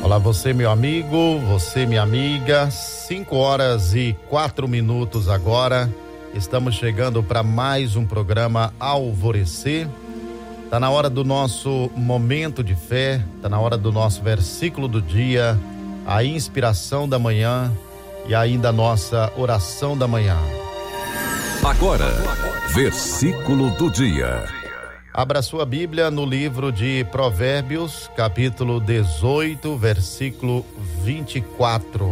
Olá, você, meu amigo, você, minha amiga. 5h04 agora. Estamos chegando para mais um programa Alvorecer. Tá na hora do nosso momento de fé, tá na hora do nosso versículo do dia, a inspiração da manhã e ainda a nossa oração da manhã. Agora, versículo do dia. Abra sua Bíblia no livro de Provérbios, capítulo 18, versículo 24.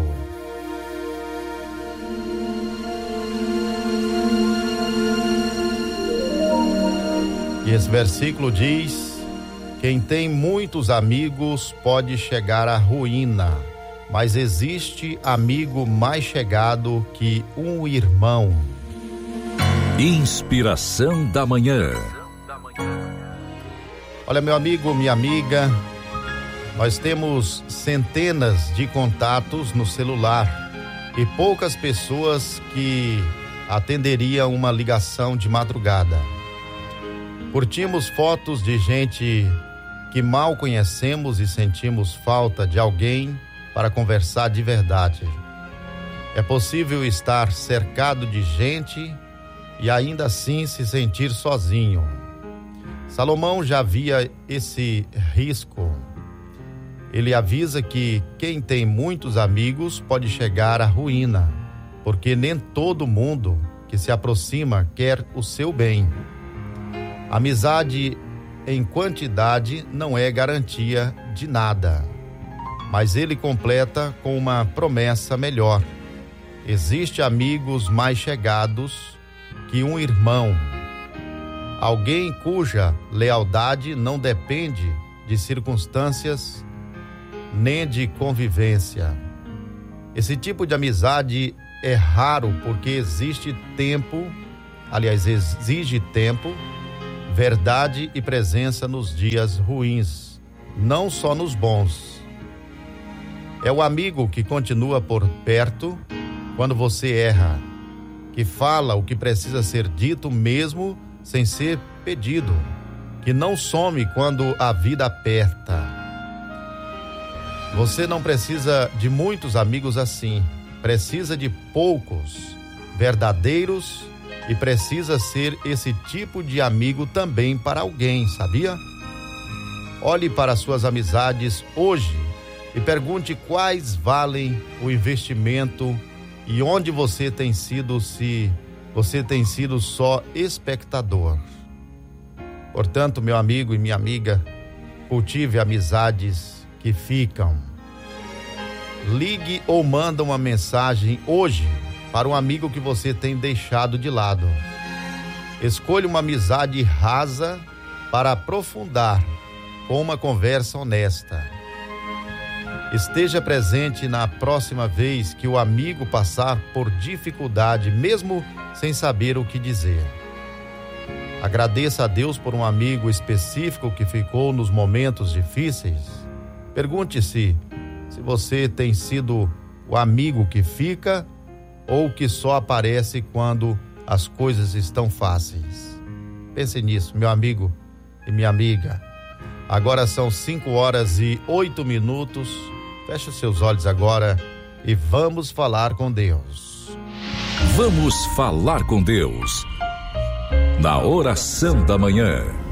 E esse versículo diz: quem tem muitos amigos pode chegar à ruína, mas existe amigo mais chegado que um irmão. Inspiração da manhã. Olha, meu amigo, minha amiga, nós temos centenas de contatos no celular e poucas pessoas que atenderiam uma ligação de madrugada. Curtimos fotos de gente que mal conhecemos e sentimos falta de alguém para conversar de verdade. É possível estar cercado de gente e ainda assim se sentir sozinho. Salomão já via esse risco. Ele avisa que quem tem muitos amigos pode chegar à ruína, porque nem todo mundo que se aproxima quer o seu bem. Amizade em quantidade não é garantia de nada, mas ele completa com uma promessa melhor. Existem amigos mais chegados que um irmão. Alguém cuja lealdade não depende de circunstâncias nem de convivência. Esse tipo de amizade é raro porque exige tempo, verdade e presença nos dias ruins, não só nos bons. É o amigo que continua por perto quando você erra, que fala o que precisa ser dito mesmo sem ser pedido, que não some quando a vida aperta. Você não precisa de muitos amigos assim, precisa de poucos, verdadeiros, e precisa ser esse tipo de amigo também para alguém, sabia? Olhe para suas amizades hoje e pergunte quais valem o investimento e onde você tem sido só espectador. Portanto, meu amigo e minha amiga, cultive amizades que ficam. Ligue ou manda uma mensagem hoje para um amigo que você tem deixado de lado. Escolha uma amizade rasa para aprofundar com uma conversa honesta. Esteja presente na próxima vez que o amigo passar por dificuldade, mesmo sem saber o que dizer. Agradeça a Deus por um amigo específico que ficou nos momentos difíceis. Pergunte-se se você tem sido o amigo que fica ou que só aparece quando as coisas estão fáceis. Pense nisso, meu amigo e minha amiga. Agora são 5h08. Feche os seus olhos agora e vamos falar com Deus. Vamos falar com Deus. Na oração da manhã.